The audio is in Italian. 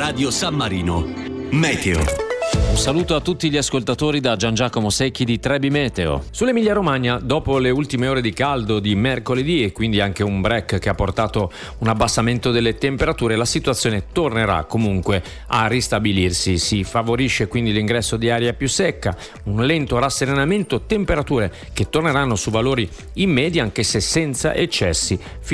Radio San Marino. Meteo. Un saluto a tutti gli ascoltatori da Gian Giacomo Secchi di Trebi Meteo. Sull'Emilia Romagna, dopo le ultime ore di caldo di mercoledì e quindi anche un break che ha portato un abbassamento delle temperature, la situazione tornerà comunque a ristabilirsi. Si favorisce quindi l'ingresso di aria più secca, un lento rasserenamento, temperature che torneranno su valori in media anche se senza eccessi.